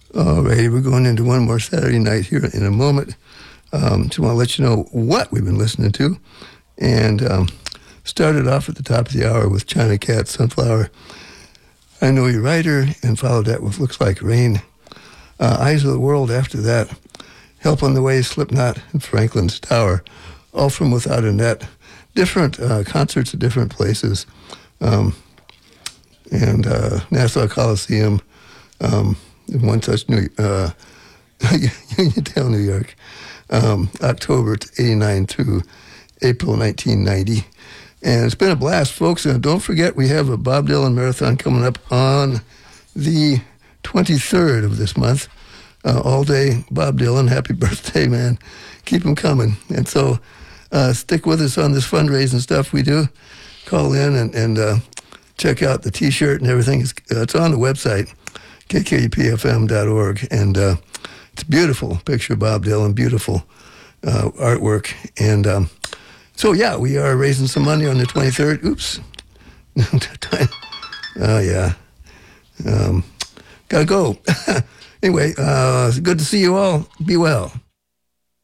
All righty, we're going into one more Saturday night here in a moment. Just want to let you know what we've been listening to. And started off at the top of the hour with China Cat, Sunflower. I Know You're Writer, and followed that with Looks Like Rain. Eyes of the World after that. Help on the Way, Slipknot, and Franklin's Tower. All from Without a Net. Different concerts at different places. And Nassau Coliseum, one such Uniontown, New York, October 89 through April 1990. And it's been a blast, folks. And don't forget, we have a Bob Dylan Marathon coming up on the 23rd of this month. All day, Bob Dylan. Happy birthday, man. Keep them coming. And so stick with us on this fundraising stuff we do. Call in and check out the T-shirt and everything. It's on the website, kkupfm.org. And it's a beautiful picture of Bob Dylan, beautiful artwork. And so, yeah, we are raising some money on the 23rd. Oops. Oh, yeah. Gotta go. Anyway, it's good to see you all. Be well.